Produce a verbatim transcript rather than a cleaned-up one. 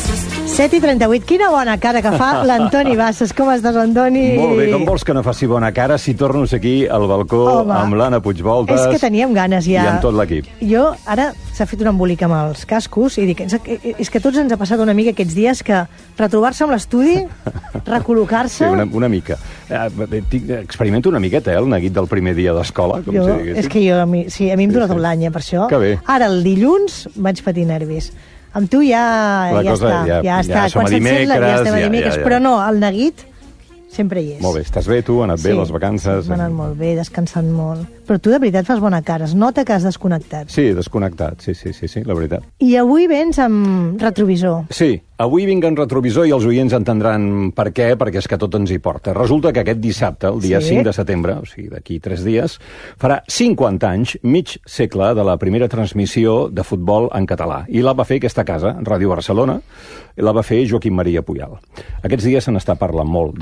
set i trenta-vuit. Quina bona cara que fa l'Antoni Bassas. Com estàs, Antoni? Molt bé. Com vols que no faci bona cara si torno aquí al balcó Home, amb l'Anna Puigvoltes? És que teníem ganes ja. I amb tot l'equip. Jo, ara s'ha fet un embolic amb els cascos i dic, és que tots ens ha passat una mica aquests dies que retrobar-se amb l'estudi, recol·locar-se... Sí, una, una mica. Experimento una miqueta, eh, el neguit del primer dia d'escola, com jo, si diguéssim. És que jo, a mi, sí, a mi em dura sí, tot sí. l'any, eh, per això. Que bé. Ara, el dilluns, vaig patir nervis. Amb tu ja, La ja cosa, està. ja, Ja, ja està. som Quan a dimecres, s'encén, ja estem a ja, dimecres. ja, ja. Però no, el neguit sempre hi és. Molt bé, estàs bé tu? Ha anat sí, bé les vacances? m'ha anat molt bé, descansant molt. Però tu de veritat fas bona cara, es nota que has desconnectat. Sí, desconnectat, sí, sí, sí, sí, la veritat. I avui vens amb retrovisor. Sí, avui vinc en retrovisor i els oients entendran per què, perquè és que tot ens hi porta. Resulta que aquest dissabte, el dia sí? cinc de setembre, o sigui, d'aquí tres dies, farà cinquanta anys, mig segle, de la primera transmissió de futbol en català. I la va fer aquesta casa, Ràdio Barcelona, i la va fer Joaquim Maria Puyal. Aquests dies se n'està parlant molt